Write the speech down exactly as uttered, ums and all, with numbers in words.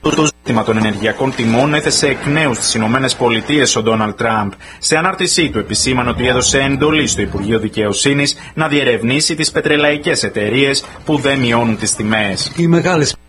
Το ζήτημα των ενεργειακών τιμών έθεσε εκ νέου στις Ηνωμένες Πολιτείες ο Ντόναλντ Τραμπ. Σε ανάρτησή του επισήμανε ότι έδωσε εντολή στο Υπουργείο Δικαιοσύνης να διερευνήσει τις πετρελαϊκές εταιρείες που δεν μειώνουν τις τιμές. Οι μεγάλες